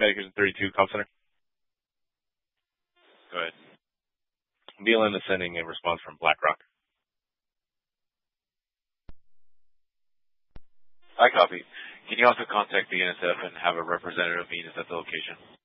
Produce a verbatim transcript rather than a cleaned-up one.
Medication thirty-two, call center. Go ahead. B L M is sending a response from BlackRock. I copy. Can you also contact the N S F and have a representative meet us at the location?